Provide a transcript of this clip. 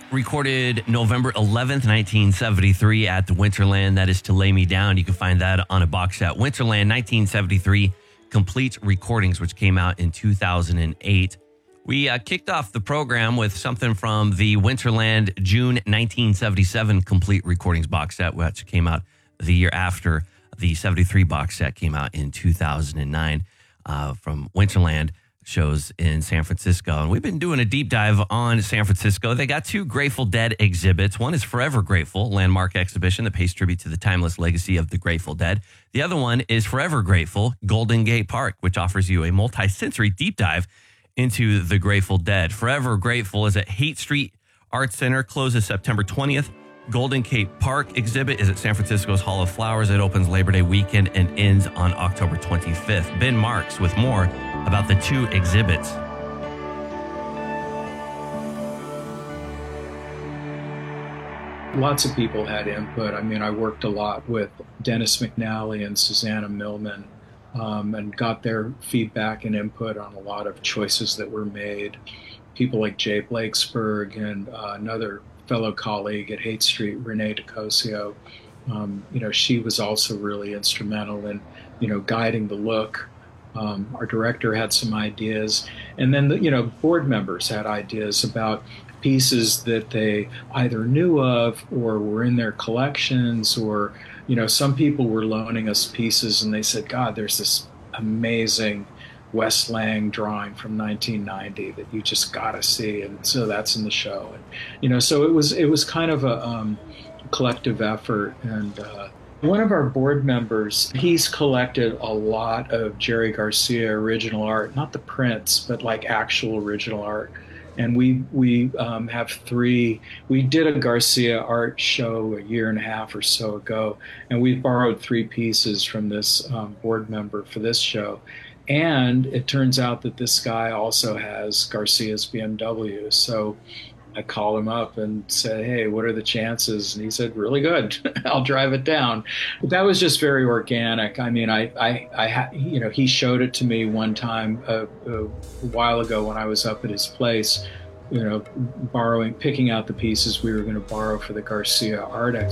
Recorded November 11th, 1973 at the Winterland. That is To Lay Me Down. You can find that on a box set. Winterland 1973 Complete Recordings, which came out in 2008. We kicked off the program with something from the Winterland June 1977 Complete Recordings box set, which came out the year after the 73 box set came out in 2009 from Winterland shows in San Francisco. And we've been doing a deep dive on San Francisco. They got two Grateful Dead exhibits. One is Forever Grateful, landmark exhibition that pays tribute to the timeless legacy of the Grateful Dead. The other one is Forever Grateful, Golden Gate Park, which offers you a multi-sensory deep dive into the Grateful Dead. Forever Grateful is at Haight Street Arts Center, closes September 20th. Golden Gate Park exhibit is at San Francisco's Hall of Flowers. It opens Labor Day weekend and ends on October 25th. Ben Marks with more about the two exhibits. Lots of people had input. I mean, I worked a lot with Dennis McNally and Susanna Millman and got their feedback and input on a lot of choices that were made. People like Jay Blakesberg and another fellow colleague at Haight Street, Renee DiCosio. She was also really instrumental in, guiding the look. Our director had some ideas, and then board members had ideas about pieces that they either knew of or were in their collections, or some people were loaning us pieces and they said, God, there's this amazing Wes Lang drawing from 1990 that you just gotta see, and so that's in the show. And so it was kind of a collective effort. And one of our board members, he's collected a lot of Jerry Garcia original art, not the prints, but like actual original art. And we have three. We did a Garcia art show a year and a half or so ago, and we borrowed three pieces from this board member for this show. And it turns out that this guy also has Garcia's BMW. So I call him up and say, hey, what are the chances? And he said, really good. I'll drive it down. But that was just very organic. I mean, he showed it to me one time a while ago when I was up at his place, picking out the pieces we were going to borrow for the Garcia art exhibition.